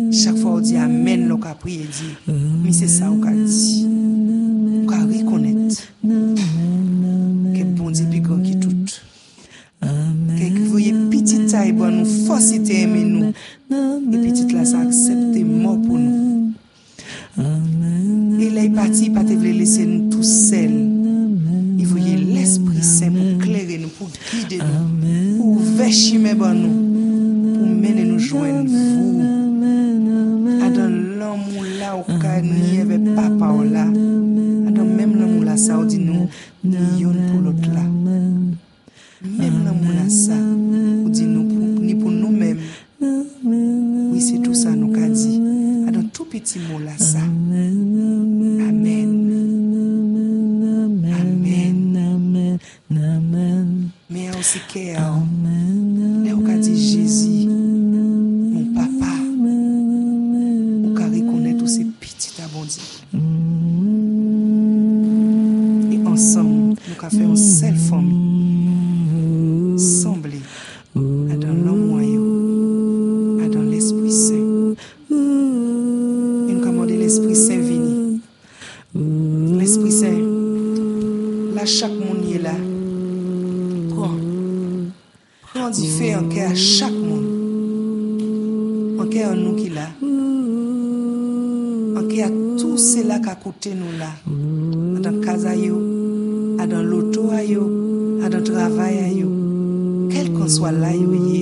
Chaque fois on dit amen, l'on a prié dit, mais c'est ça on a dit. On a reconnaître que bon Dieu plus grand qui tout. Que vous voyez petite taille bon nous force aimer nous et petite là ça accepter mort pour nous. Et là il parti pas te laisser nous tout seuls. Il voyait l'Esprit Saint pour éclairer nous, pour guider nous, pour ouvrir chemin pour nous, pour mener nous joindre vous. Dans l'amour là au canier avec papa là, dans même l'amour là ça on dit nous yon pour l'autre là. Même l'amour là ça on dit nous pour ni pour nous-mêmes. Oui, c'est tout ça nous qu'a dit. Dans tout petit mot là ça. Amen. Mais aussi qu'il a dit Jésus, mon papa, ou qu'à reconnaître tous ces petits abondis. Et ensemble, nous avons fait une seule famille, semblée à dans l'homme à dans l'Esprit Saint. Et nous commandons l'Esprit Saint venir. L'Esprit Saint, là, chaque monde est là. Prends différent cœur à chaque monde. En cœur nous qui là. En cœur à tous ceux là qui à côté nous là. Dans casa yo, dans l'auto yo, dans travail yo. Quel qu'on soit là yo.